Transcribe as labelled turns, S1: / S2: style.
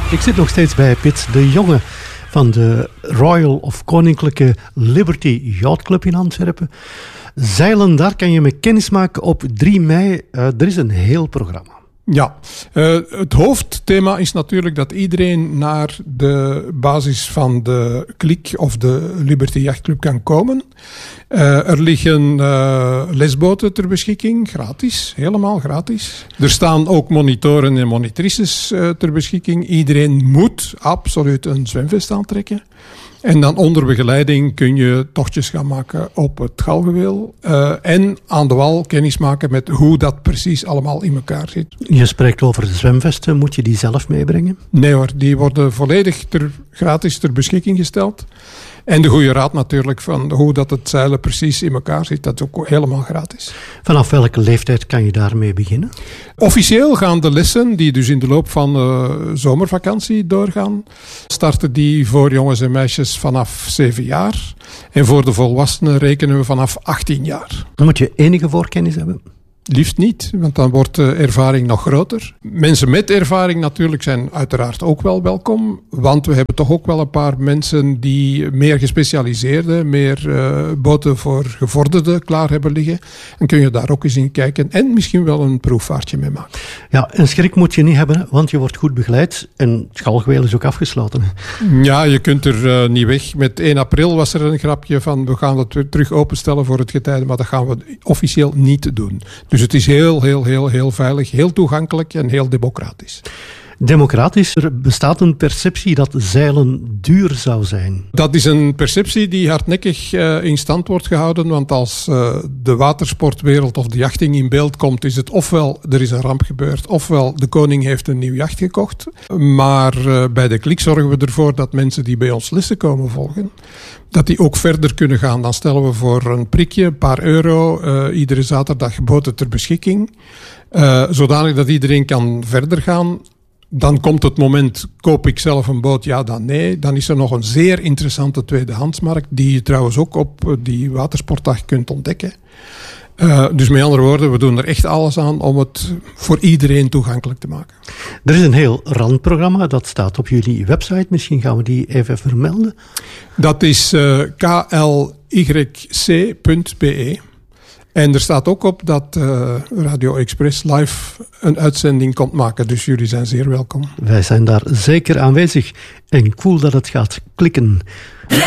S1: Ik zit nog steeds bij Piet de Jonge van de Royal of Koninklijke Liberty Yacht Club in Antwerpen. Zeilen, daar kan je mee kennismaken op 3 mei. Er is een heel programma.
S2: Ja, het hoofdthema is natuurlijk dat iedereen naar de basis van de Klik of de Liberty Yacht Club kan komen. Er liggen lesboten ter beschikking, gratis, helemaal gratis. Er staan ook monitoren en monitrices ter beschikking. Iedereen moet absoluut een zwemvest aantrekken. En dan onder begeleiding kun je tochtjes gaan maken op het galgenweel. En aan de wal kennis maken met hoe dat precies allemaal in elkaar zit.
S1: Je spreekt over de zwemvesten. Moet je die zelf meebrengen?
S2: Nee hoor, die worden volledig gratis ter beschikking gesteld. En de goede raad natuurlijk van hoe dat het zeilen precies in elkaar zit. Dat is ook helemaal gratis.
S1: Vanaf welke leeftijd kan je daarmee beginnen?
S2: Officieel gaan de lessen, die dus in de loop van de zomervakantie doorgaan, starten die voor jongens en meisjes vanaf 7 jaar. En voor de volwassenen rekenen we vanaf 18 jaar.
S1: Dan moet je enige voorkennis hebben.
S2: Liefst niet, want dan wordt de ervaring nog groter. Mensen met ervaring natuurlijk zijn uiteraard ook wel welkom. Want we hebben toch ook wel een paar mensen die meer gespecialiseerde, meer boten voor gevorderden klaar hebben liggen. Dan kun je daar ook eens in kijken en misschien wel een proefvaartje mee maken.
S1: Ja, en schrik moet je niet hebben, want je wordt goed begeleid. En het galgenweel is ook afgesloten.
S2: Ja, je kunt er niet weg. Met 1 april was er een grapje van we gaan het weer terug openstellen voor het getijde, maar dat gaan we officieel niet doen. Dus het is heel veilig, heel toegankelijk en heel democratisch.
S1: Democratisch, er bestaat een perceptie dat zeilen duur zou zijn.
S2: Dat is een perceptie die hardnekkig in stand wordt gehouden, want als de watersportwereld of de jachting in beeld komt, is het ofwel er is een ramp gebeurd, ofwel de koning heeft een nieuw jacht gekocht. Maar bij de Klik zorgen we ervoor dat mensen die bij ons lessen komen volgen, dat die ook verder kunnen gaan. Dan stellen we voor een prikje, een paar euro, iedere zaterdag boten ter beschikking. Zodanig dat iedereen kan verder gaan. Dan komt het moment, koop ik zelf een boot? Ja, dan nee. Dan is er nog een zeer interessante tweedehandsmarkt, die je trouwens ook op die watersportdag kunt ontdekken. Dus met andere woorden, we doen er echt alles aan om het voor iedereen toegankelijk te maken.
S1: Er is een heel randprogramma, dat staat op jullie website. Misschien gaan we die even vermelden.
S2: Dat is klyc.be. En er staat ook op dat Radio Express live een uitzending komt maken. Dus jullie zijn zeer welkom.
S1: Wij zijn daar zeker aanwezig. En cool dat het gaat klikken.